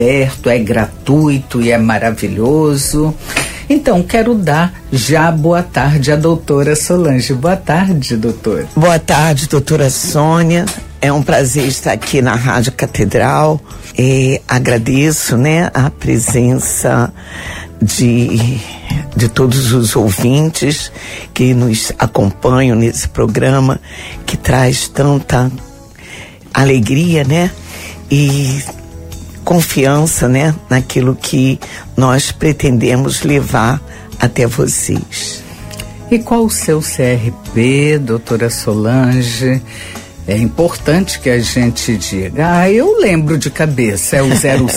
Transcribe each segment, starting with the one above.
aberto, é gratuito e é maravilhoso. Então, quero dar já boa tarde à doutora Solange. Boa tarde, doutora. Boa tarde, doutora Sônia. É um prazer estar aqui na Rádio Catedral. Agradeço, a presença de todos os ouvintes que nos acompanham nesse programa que traz tanta alegria, e confiança, naquilo que nós pretendemos levar até vocês. E qual o seu CRP, doutora Solange? É importante que a gente diga. Eu lembro de cabeça, é o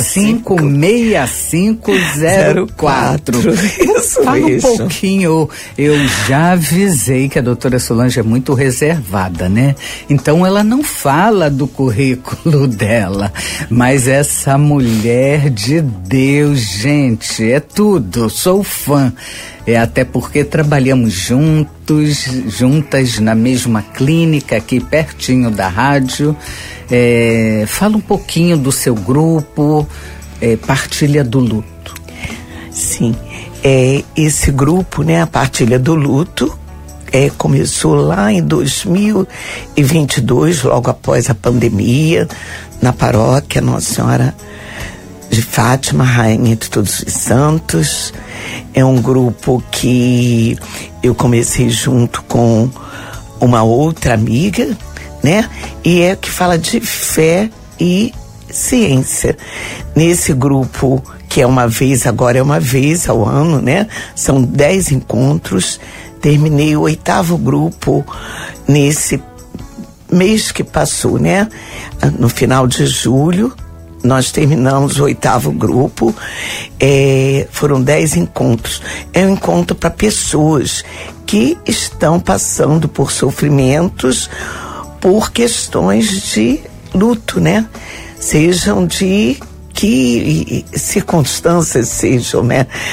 056504. Fala um pouquinho. Eu já avisei que a doutora Solange é muito reservada, Então ela não fala do currículo dela, mas essa mulher de Deus, gente, é tudo, sou fã. Até porque trabalhamos juntas na mesma clínica aqui pertinho da rádio. Fala um pouquinho do seu grupo, Partilha do Luto. Sim, esse grupo, a Partilha do Luto, começou lá em 2022, logo após a pandemia, na paróquia Nossa Senhora de Fátima, Rainha de Todos os Santos. É um grupo que eu comecei junto com uma outra amiga, e que fala de fé e ciência. Nesse grupo, que é uma vez, agora é uma vez ao ano, São 10 encontros. Terminei o 8º grupo nesse mês que passou, No final de julho. Nós terminamos o 8º grupo, foram 10 encontros. É um encontro para pessoas que estão passando por sofrimentos, por questões de luto, Sejam de que circunstâncias sejam,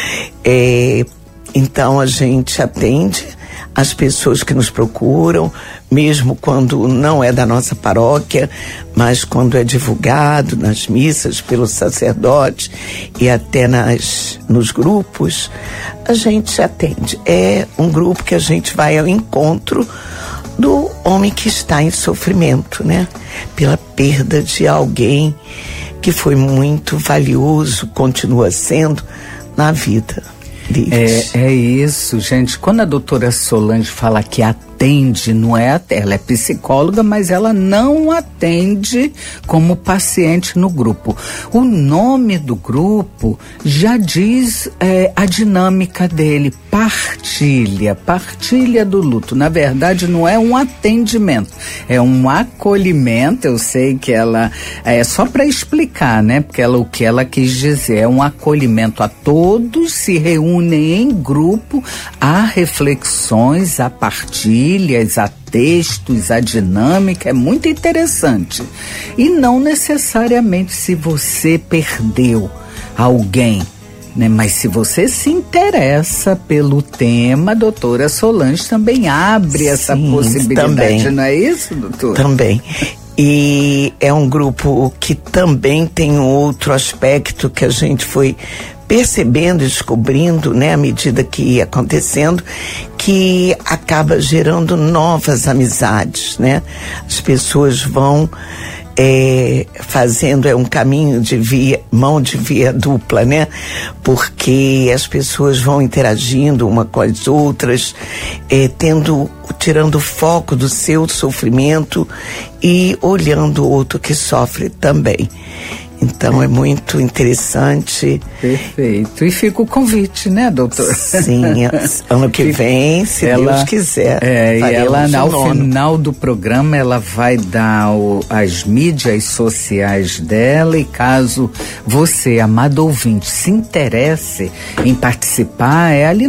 Então a gente atende as pessoas que nos procuram, mesmo quando não é da nossa paróquia, mas quando é divulgado nas missas pelo sacerdote e até nos grupos, a gente atende. É um grupo que a gente vai ao encontro do homem que está em sofrimento, Pela perda de alguém que foi muito valioso, continua sendo na vida. É isso, gente. Quando a doutora Solange fala que atende, não é ela é psicóloga, mas ela não atende como paciente no grupo. O nome do grupo já diz a dinâmica dele, partilha do luto. Na verdade, não é um atendimento, é um acolhimento. Eu sei que ela só para explicar, porque o que ela quis dizer é um acolhimento a todos, se reúnem em grupo, há reflexões, há partilhas, há textos, a dinâmica é muito interessante. E não necessariamente se você perdeu alguém, mas se você se interessa pelo tema, a doutora Solange também abre essa possibilidade, também. Não é isso, doutora? Também. E é um grupo que também tem um outro aspecto que a gente foi percebendo e descobrindo, à medida que ia acontecendo, que acaba gerando novas amizades, As pessoas vão fazendo um caminho de mão de via dupla, Porque as pessoas vão interagindo uma com as outras, tirando o foco do seu sofrimento e olhando o outro que sofre também. Então é muito interessante. Perfeito. E fica o convite, doutora? Sim, ano que vem, se Deus quiser. E ela, ao final do programa, ela vai dar as mídias sociais dela, e caso você, amado ouvinte, se interesse em participar, ali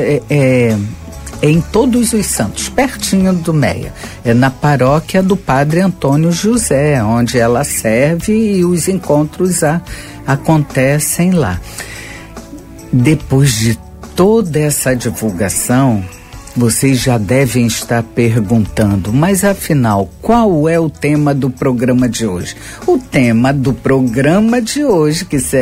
em Todos os Santos, pertinho do Meia. É na paróquia do Padre Antônio José, onde ela serve, e os encontros acontecem lá. Depois de toda essa divulgação, Vocês já devem estar perguntando, mas afinal, qual é o tema do programa de hoje? O tema do programa de hoje, que